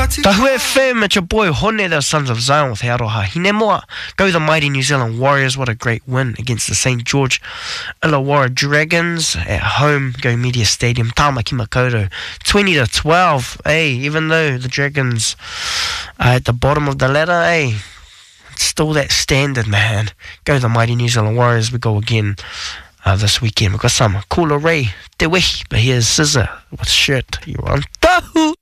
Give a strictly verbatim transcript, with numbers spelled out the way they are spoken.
Tahu F M, it's your boy Hone, the Sons of Zion with He Aroha Hine Moa. Go the mighty New Zealand Warriors, what a great win against the Saint George Illawarra Dragons at home, Go Media Stadium, Tamaki Makaurau, twenty to twelve, hey, even though the Dragons are at the bottom of the ladder, hey, it's still that standard, man. Go the mighty New Zealand Warriors, we go again uh, this weekend. We've got some Kula Ray, Te Wehi, but here's Scissor with Shirt, you're on Tahu.